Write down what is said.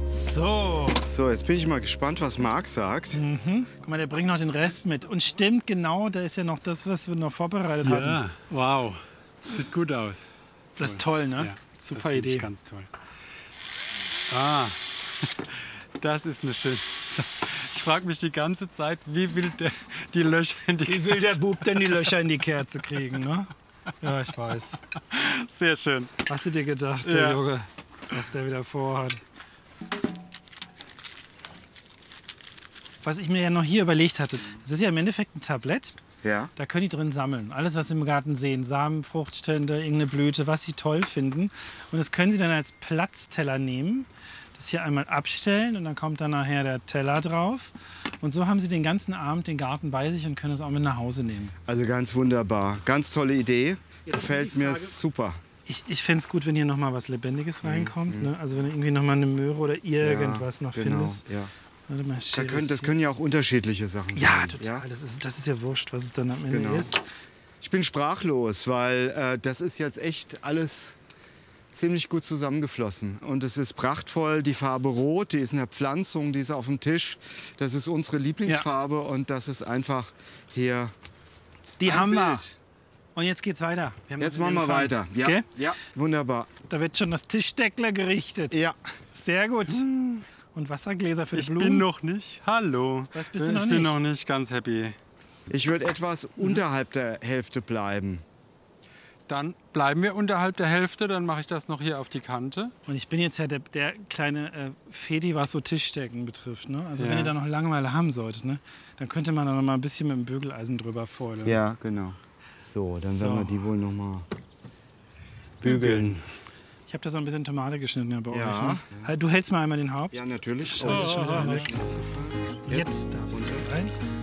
So. So, jetzt bin ich mal gespannt, was Marc sagt. Guck mal, der bringt noch den Rest mit. Und stimmt genau, da ist ja noch das, was wir noch vorbereitet hatten. Ja, wow. Sieht gut aus. Das ist toll, ne? Ja, Super das Idee. Ist ganz toll. Ah, das ist eine schöne. Ich frage mich die ganze Zeit, wie will der die Löcher in die Wie will der Bub denn die Löcher in die Kerze kriegen, ne? Ja, ich weiß. Sehr schön. Hast du dir gedacht, der Junge, was der wieder vorhat? Was ich mir ja noch hier überlegt hatte, das ist ja im Endeffekt ein Tablett. Ja. Da können die drin sammeln. Alles, was sie im Garten sehen. Samen, Fruchtstände, irgendeine Blüte, was sie toll finden. Und das können sie dann als Platzteller nehmen. Das hier einmal abstellen und dann kommt dann nachher der Teller drauf. Und so haben sie den ganzen Abend den Garten bei sich und können es auch mit nach Hause nehmen. Also ganz wunderbar. Ganz tolle Idee. Jetzt Gefällt die mir Frage- super. Ich fände es gut, wenn hier noch mal was Lebendiges reinkommt. Ne? Also wenn du irgendwie noch mal eine Möhre oder irgendwas noch genau, findest. Ja. Warte mal, Das können ja auch unterschiedliche Sachen sein. ja, total. Das ist ja wurscht, was es dann am Ende Genau. ist. Ich bin sprachlos, weil das ist jetzt echt alles ziemlich gut zusammengeflossen. Und es ist prachtvoll, die Farbe Rot, die ist in der Pflanzung, die ist auf dem Tisch. Das ist unsere Lieblingsfarbe und das ist einfach hier Die ein haben wir. Bild. Und jetzt geht's weiter. Wir haben Jetzt uns machen wir angefangen. weiter. Ja, Gell? ja, wunderbar. Da wird schon das Tischdeckler gerichtet. Ja. Sehr gut. Und Wassergläser für die Ich Blumen. bin noch nicht. Hallo. Was bist du noch Ich bin nicht? noch nicht ganz happy. Ich würde etwas unterhalb der Hälfte bleiben. Dann bleiben wir unterhalb der Hälfte. Dann mache ich das noch hier auf die Kante. Und ich bin jetzt ja der kleine Fedi, was so Tischdecken betrifft. Ne? Also Ja. wenn ihr da noch Langeweile haben solltet, ne? Dann könnte man da noch mal ein bisschen mit dem Bügeleisen drüber fordern. Ja, genau. So, dann So. werden wir die wohl noch mal bügeln. Ich habe da so ein bisschen Tomate geschnitten ja, bei Ja. euch. Ne? Halt, du hältst mal einmal den Haupt. Ja, natürlich. Oh, das ist schon wieder Oh, weg. Jetzt darfst du rein.